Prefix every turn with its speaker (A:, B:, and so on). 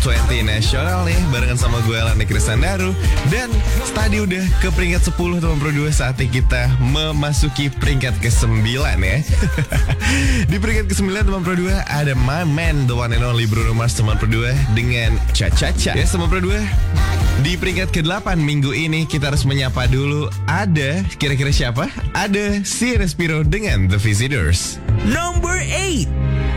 A: 20 nasional nih, barengan sama gue Lani Kristandaru. Dan tadi udah ke peringkat 10 teman Pro 2, saatnya kita memasuki peringkat ke-9 ya. Di peringkat ke-9 teman Pro 2 ada my man, the one and only Bruno Mars teman Pro 2 dengan Cha Cha Cha. Ya teman Pro 2, di peringkat ke-8 minggu ini kita harus menyapa dulu. Ada kira-kira siapa? Ada si Respiro dengan The Visitors.
B: Number 8.